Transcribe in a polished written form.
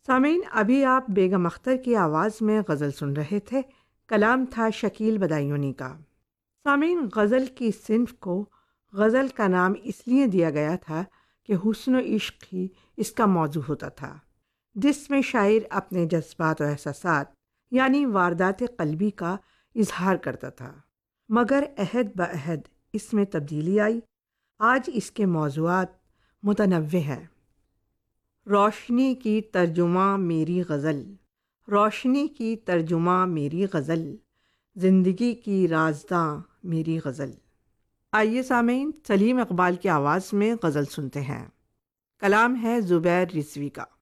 सामीन, अभी आप बेगम अख्तर की आवाज़ में गज़ल सुन रहे थे। कलाम था शकील बदायूनी का। सामीन, गज़ल की सिन्फ को गज़ल का नाम इसलिए दिया गया था कि हुस्न इश्क ही इसका मौजू होता था, जिसमें शायर अपने जज्बात और एहसासात यानी वारदात क़ल्बी का इजहार करता था। मगर अहद ब अहद इसमें तब्दीली आई। आज इसके मौज़ूआत मुतनव्वे हैं। रोशनी की तर्जुमा मेरी गज़ल, रोशनी की तर्जुमा मेरी गज़ल, ज़िंदगी की राज़दां मेरी गज़ल। आइए सामीन, सलीम इकबाल की आवाज़ में गज़ल सुनते हैं। कलाम है ज़ुबैर रिज़वी का।